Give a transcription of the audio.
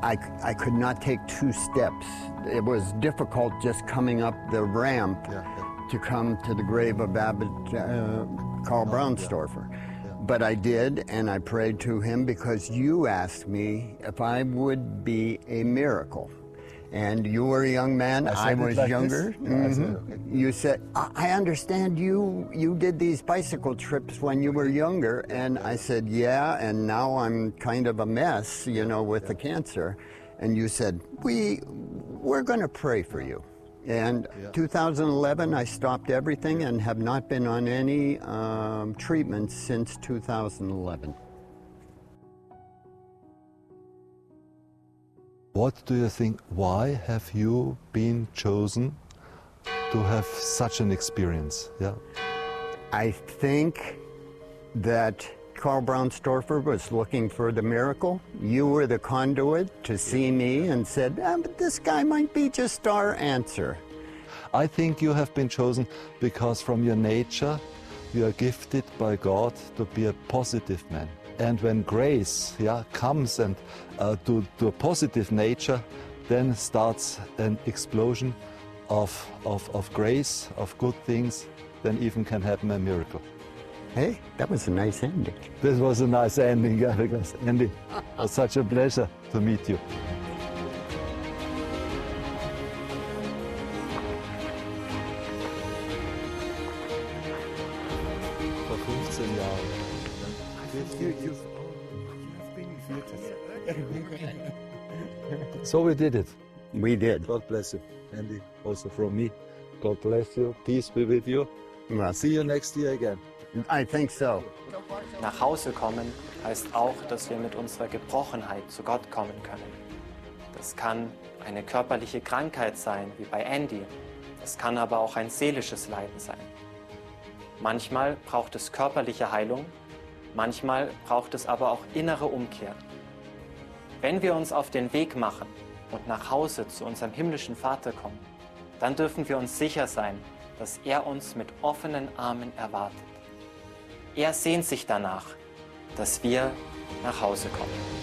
I could not take 2 steps. It was difficult just coming up the ramp to come to the grave of Abbot Karl Braunstorfer. But I did, and I prayed to him because you asked me if I would be a miracle. And you were a young man, I was like younger. You said, I understand you did these bicycle trips when you were younger. And I said, yeah, and now I'm kind of a mess, you know, with the cancer. And you said, we're going to pray for you. And 2011, I stopped everything and have not been on any treatment since 2011. What do you think, why have you been chosen to have such an experience? I think that Karl Braunstorfer was looking for the miracle. You were the conduit to see me and said, but this guy might be just our answer. I think you have been chosen because from your nature you are gifted by God to be a positive man. And when grace comes and to a positive nature, then starts an explosion of grace, of good things, then even can happen a miracle. Hey, that was a nice ending. This was a nice ending, because Andy, it was such a pleasure to meet you. Vor 15 Jahren. So we did it. We did. God bless you, Andy, also from me. God bless you. Peace be with you. Well, see you next year again. I think so. Nach Hause kommen heißt auch, dass wir mit unserer Gebrochenheit zu Gott kommen können. Das kann eine körperliche Krankheit sein, wie bei Andy. Das kann aber auch ein seelisches Leiden sein. Manchmal braucht es körperliche Heilung, manchmal braucht es aber auch innere Umkehr. Wenn wir uns auf den Weg machen und nach Hause zu unserem himmlischen Vater kommen, dann dürfen wir uns sicher sein, dass er uns mit offenen Armen erwartet. Er sehnt sich danach, dass wir nach Hause kommen.